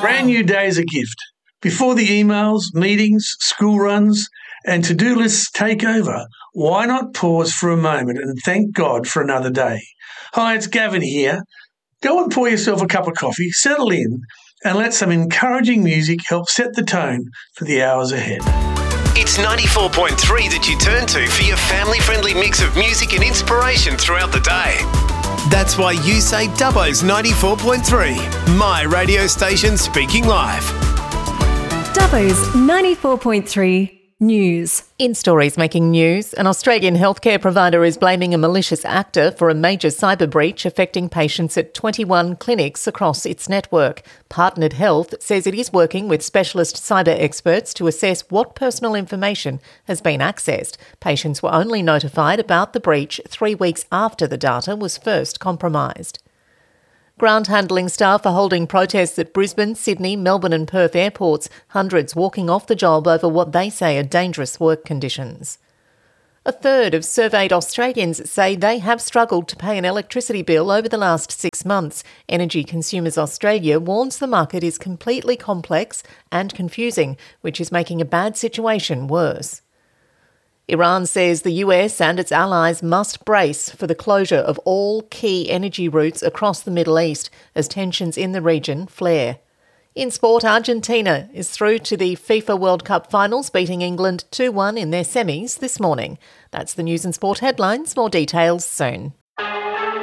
Brand new day is a gift. Before the emails, meetings, school runs, and to-do lists take over, why not pause for a moment and thank God for another day? Hi, it's Gavin here. Go and pour yourself a cup of coffee, settle in, and let some encouraging music help set the tone for the hours ahead. It's 94.3 that you turn to for your family-friendly mix of music and inspiration throughout the day. That's why you say Dubbo's 94.3, my radio station speaking live. Dubbo's 94.3 News. In stories making news, an Australian healthcare provider is blaming a malicious actor for a major cyber breach affecting patients at 21 clinics across its network. Partnered Health says it is working with specialist cyber experts to assess what personal information has been accessed. Patients were only notified about the breach 3 weeks after the data was first compromised. Ground handling staff are holding protests at Brisbane, Sydney, Melbourne and Perth airports, hundreds walking off the job over what they say are dangerous work conditions. A third of surveyed Australians say they have struggled to pay an electricity bill over the last 6 months. Energy Consumers Australia warns the market is completely complex and confusing, which is making a bad situation worse. Iran says the US and its allies must brace for the closure of all key energy routes across the Middle East as tensions in the region flare. In sport, Argentina is through to the FIFA World Cup finals, beating England 2-1 in their semis this morning. That's the news and sport headlines. More details soon.